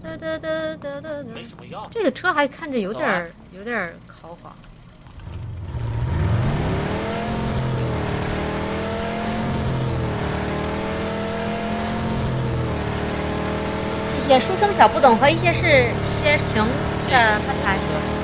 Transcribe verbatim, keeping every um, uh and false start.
得得得得得得没，什么药。 这个车还看着有点儿走啊有点儿豪华。谢谢书生小不懂和一些事一些情的翻台。